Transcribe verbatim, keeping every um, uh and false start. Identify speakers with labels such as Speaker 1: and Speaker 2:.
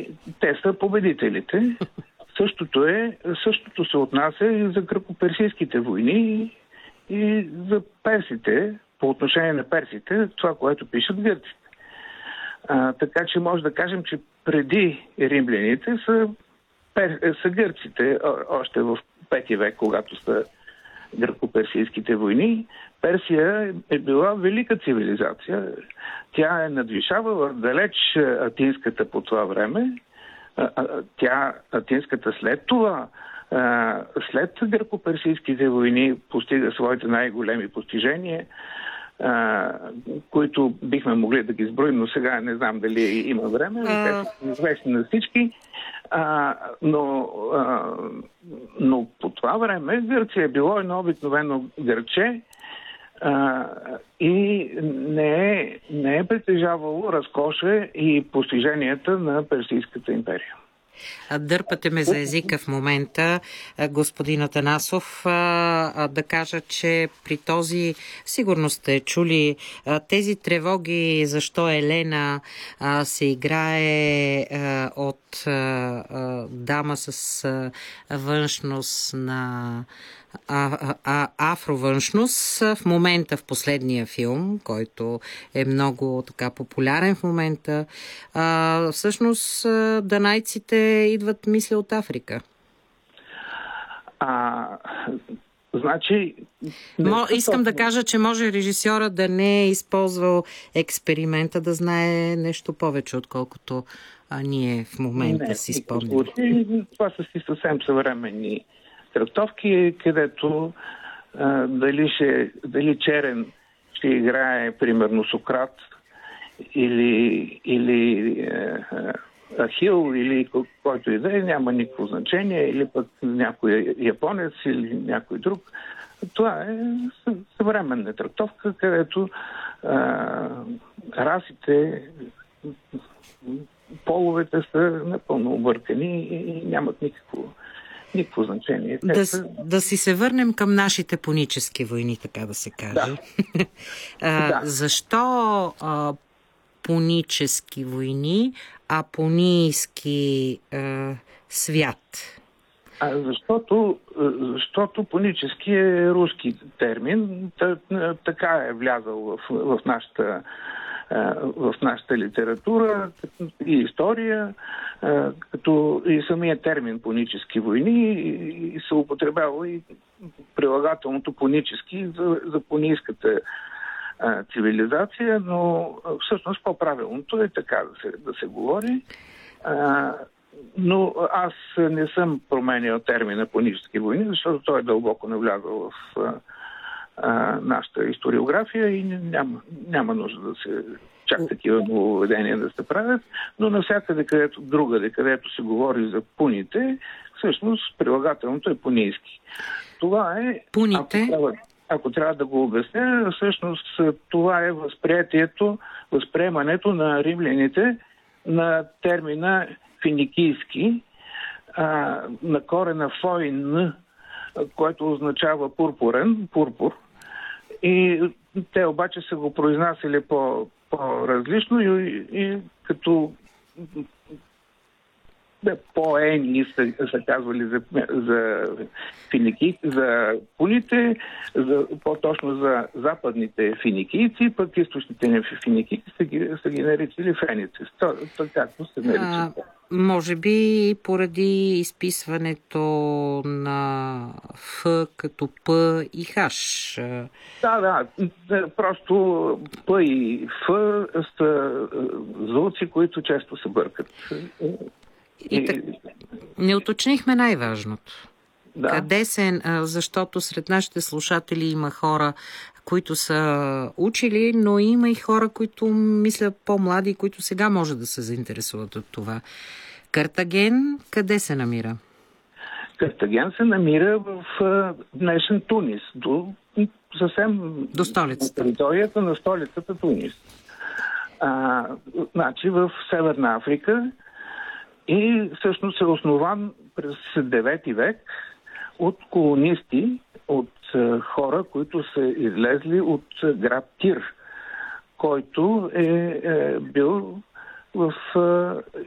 Speaker 1: те са победителите. Същото, е, същото се отнася и за гръко-персийските войни и за персите, по отношение на персите, това, което пишат гърците. А, така че може да кажем, че преди римляните са, пер, са гърците, още в пети век, когато са гръко-персийските войни. Персия е била велика цивилизация. Тя е надвишавала далеч атинската по това време. Тя, атинската след това, след гръко-персийските войни, постига своите най-големи постижения, които бихме могли да ги изброим, но сега не знам дали има време. Те са известни на всички. А, но, а, но по това време Гърция е било едно обикновено гърче а, и не е, не е притежавало разкоша и постиженията на Персийската империя.
Speaker 2: Дърпате ме за езика в момента, господин Атанасов, да кажа, че при този, сигурно сте чули, тези тревоги, защо Елена се играе от дама с външност на А, а, афровъншност в момента в последния филм, който е много така популярен в момента. А, всъщност данайците идват, мисля, от Африка.
Speaker 1: А, значи...
Speaker 2: Мо, искам да кажа, че може режисьора да не е използвал експеримента, да знае нещо повече, отколкото а, ние в момента не, си спомняме.
Speaker 1: Това са си съвсем съвременни трактовки, където а, дали, ще, дали Черен ще играе примерно Сократ или, или а, Ахил или който и да е, няма никакво значение, или пък някой японец или някой друг. Това е съвременна трактовка, където а, расите, половете са напълно объркани и нямат никакво Никакво значение.
Speaker 2: Да,
Speaker 1: са...
Speaker 2: да си се върнем към нашите пунически войни, така да се каже.
Speaker 1: Да.
Speaker 2: а,
Speaker 1: да.
Speaker 2: Защо а, пунически войни, а пунийски а, свят?
Speaker 1: А, защото, защото пунически е руски термин. Така е влязъл в, в нашата в нашата литература и история, като и самия термин пунически войни и се употребява и прилагателното пунически за, за пунийската цивилизация, но всъщност по-правилното е така да се, да се говори. Но аз не съм променял термина пунически войни, защото той е дълбоко навлязъл в А, нашата историография и няма, няма нужда да се чак такива нововведения да се правят, но навсякъде където другаде, където се говори за пуните, всъщност прилагателното е пунийски. Това е,
Speaker 2: пуните?
Speaker 1: Ако трябва, ако трябва да го обясня, всъщност това е възприятието, възприемането на римляните на термина финикийски, а, на корена фойн, който означава пурпурен, пурпур. И те обаче са го произнасяли по, по-различно и, и като да, по-ени са, са казвали за, за финики, за пуните, за, по-точно за западните финикийци, пък източните финикийци са ги, са ги наричали феници. Така се наричат.
Speaker 2: Може би поради изписването на Ф като П и Х.
Speaker 1: Да, да. Просто П и Ф са звуци, които често се бъркат.
Speaker 2: И так, не уточнихме най-важното.
Speaker 1: Да.
Speaker 2: Къде се, защото сред нашите слушатели има хора, които са учили, но има и хора, които мислят по-млади, които сега може да се заинтересуват от това. Картаген къде се намира?
Speaker 1: Картаген се намира в днешен Тунис, до, съвсем
Speaker 2: до столицата.
Speaker 1: На територията на столицата Тунис. А, значи в Северна Африка и всъщност е основан през девети век от колонисти, от uh, хора, които са излезли от uh, град Тир, който е, е бил в uh,